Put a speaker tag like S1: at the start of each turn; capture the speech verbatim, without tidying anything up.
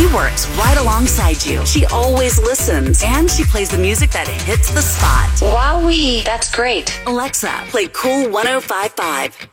S1: She works right alongside you. She always listens, and she plays the music that hits the spot.
S2: Wowee, that's great.
S1: Alexa, play Cool one oh five five.